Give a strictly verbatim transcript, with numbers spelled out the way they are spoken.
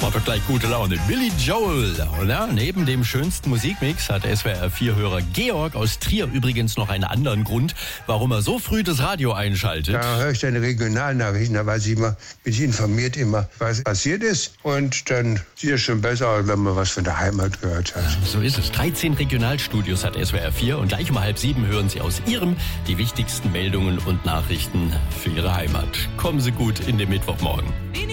Macht doch gleich gute Laune. Billy Joel. Oder? Neben dem schönsten Musikmix hat S W R vier Hörer Georg aus Trier übrigens noch einen anderen Grund, warum er so früh das Radio einschaltet. Da höre ich dann Regionalnachrichten, da weiß ich immer, bin ich informiert immer, was passiert ist. Und dann sieht es schon besser aus, wenn man was von der Heimat gehört hat. So ist es. dreizehn Regionalstudios hat S W R vier und gleich um halb sieben hören Sie aus Ihrem die wichtigsten Meldungen und Nachrichten für Ihre Heimat. Kommen Sie gut in den Mittwochmorgen.